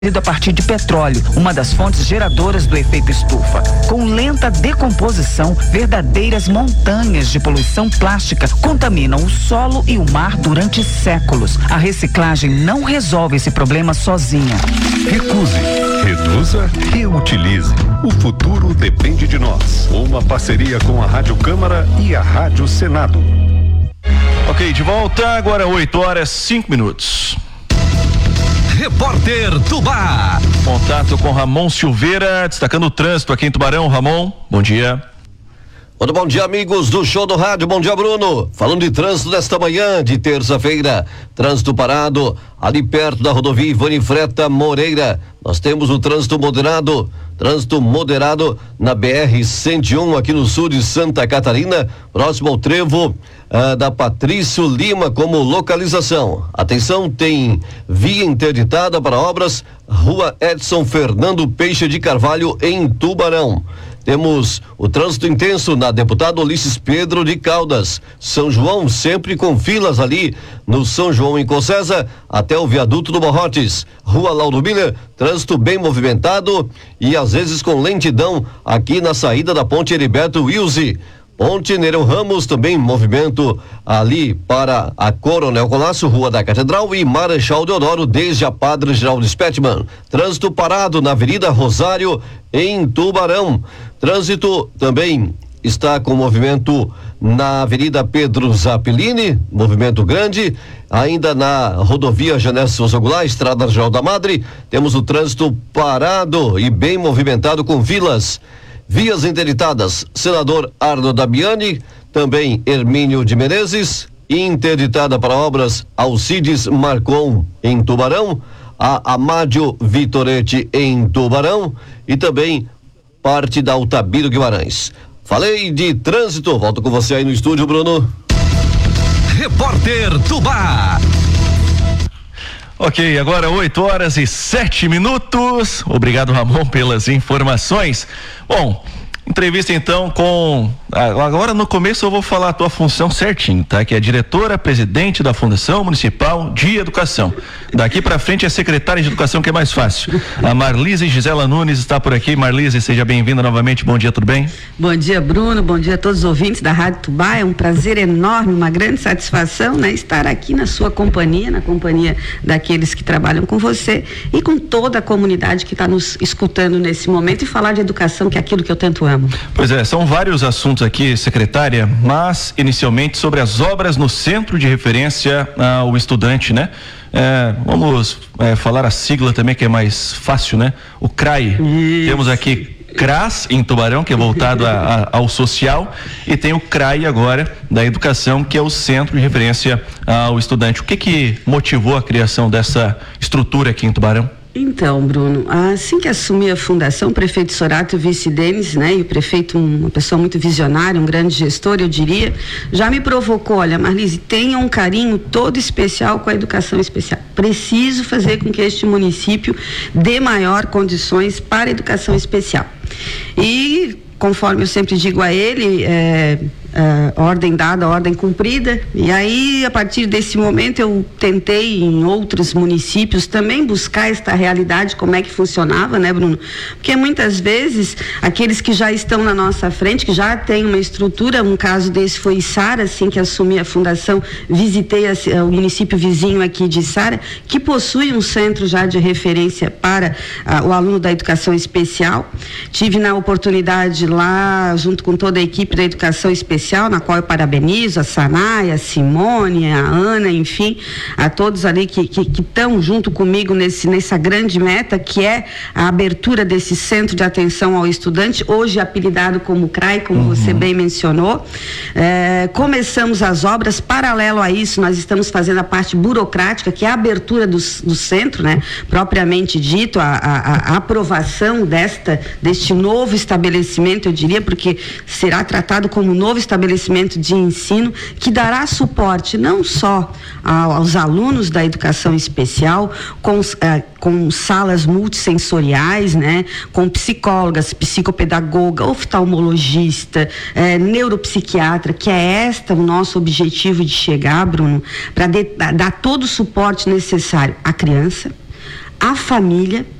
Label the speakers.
Speaker 1: a partir de petróleo, uma das fontes geradoras do efeito estufa. Com lenta decomposição, verdadeiras montanhas de poluição plástica contaminam o solo e o mar durante séculos. A reciclagem não resolve esse problema sozinha.
Speaker 2: Recuse, reduza, reutilize. O futuro depende de nós. Uma parceria com a Rádio Câmara e a Rádio Senado.
Speaker 3: Ok, de volta, agora 8h05.
Speaker 4: Repórter Tubá.
Speaker 3: Contato com Ramon Silveira, destacando o trânsito aqui em Tubarão. Ramon, bom dia.
Speaker 5: Muito bom dia, amigos do Show do Rádio. Bom dia, Bruno. Falando de trânsito desta manhã de terça-feira, trânsito parado ali perto da rodovia Ivani Freta Moreira. Nós temos o trânsito moderado na BR-101 aqui no sul de Santa Catarina, próximo ao trevo da Patrício Lima como localização. Atenção, tem via interditada para obras, Rua Edson Fernando Peixe de Carvalho em Tubarão. Temos o trânsito intenso na Deputado Ulisses Pedro de Caldas, São João, sempre com filas ali no São João em Concesa até o viaduto do Borrotes. Rua Lauro Miller, trânsito bem movimentado e às vezes com lentidão aqui na saída da Ponte Heriberto Wilson. Ponte Nereu Ramos, também movimento ali para a Coronel Colasso, Rua da Catedral e Marechal Deodoro, desde a Padre Geraldo Spettman. Trânsito parado na Avenida Rosário, em Tubarão. Trânsito também está com movimento na Avenida Pedro Zappellini, movimento grande. Ainda na rodovia Janés Souza Goulart, Estrada Geral da Madre, temos o trânsito parado e bem movimentado com filas. Vias interditadas, Senador Arno Damiani, também Hermínio de Menezes, interditada para obras Alcides Marcon em Tubarão, a Amádio Vitorete em Tubarão e também parte da Altamiro Guimarães. Falei de trânsito, volto com você aí no estúdio, Bruno.
Speaker 4: Repórter Tubá.
Speaker 3: Ok, agora 8h07. Obrigado, Ramon, pelas informações. Bom, entrevista então com... Agora no começo eu vou falar a tua função certinho, tá? Que é diretora, presidente da Fundação Municipal de Educação. Daqui pra frente é secretária de Educação, que é mais fácil. A Marlise Gisela Nunes está por aqui. Marlise, seja bem-vinda novamente. Bom dia, tudo bem?
Speaker 6: Bom dia, Bruno. Bom dia a todos os ouvintes da Rádio Tubá. É um prazer enorme, uma grande satisfação, né? Estar aqui na sua companhia, na companhia daqueles que trabalham com você e com toda a comunidade que está nos escutando nesse momento e falar de educação, que é aquilo que eu tanto amo.
Speaker 3: Pois é, são vários assuntos aqui, secretária, mas inicialmente sobre as obras no Centro de Referência ao Estudante, né? Vamos falar a sigla também, que é mais fácil, né? O CRAI. Isso. Temos aqui CRAS em Tubarão, que é voltado ao social, e tem o CRAI agora da educação, que é o Centro de Referência ao Estudante. O que motivou a criação dessa estrutura aqui em Tubarão?
Speaker 6: Então, Bruno, assim que assumi a fundação, o prefeito Sorato e o vice Denis, né, e o prefeito, uma pessoa muito visionária, um grande gestor, eu diria, já me provocou, olha, Marlise, tenha um carinho todo especial com a educação especial. Preciso fazer com que este município dê maior condições para a educação especial. E, conforme eu sempre digo a ele, ordem dada, ordem cumprida, e aí a partir desse momento eu tentei em outros municípios também buscar esta realidade, como é que funcionava, né, Bruno? Porque muitas vezes aqueles que já estão na nossa frente, que já têm uma estrutura, um caso desse foi Içara, assim que assumi a fundação, visitei o município vizinho aqui de Içara, que possui um centro já de referência para o aluno da educação especial. Tive na oportunidade lá, junto com toda a equipe da educação especial, na qual eu parabenizo a Sanaia, a Simone, a Ana, enfim, a todos ali que estão junto comigo nessa grande meta, que é a abertura desse centro de atenção ao estudante, hoje apelidado como CRAI, como você bem mencionou. Começamos as obras, paralelo a isso, nós estamos fazendo a parte burocrática, que é a abertura do centro, né? Propriamente dito, a aprovação deste novo estabelecimento, eu diria, porque será tratado como novo estabelecimento de ensino que dará suporte não só aos alunos da educação especial, com salas multissensoriais, né, com psicólogas, psicopedagoga, oftalmologista, neuropsiquiatra, que é o nosso objetivo de chegar, Bruno, para dar todo o suporte necessário à criança, a família